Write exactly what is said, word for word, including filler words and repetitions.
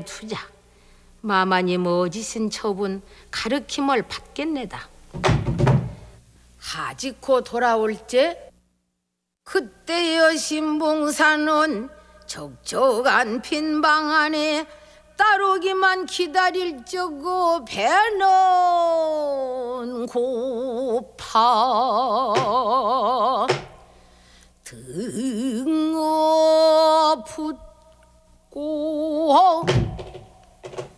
투자. 마마니 머지신 처분 가르침을 받겠네다. 하지코 돌아올 때 그때여 신봉사는 적적한 빈방 안에 따르기만 기다릴 적고 배는 고파 드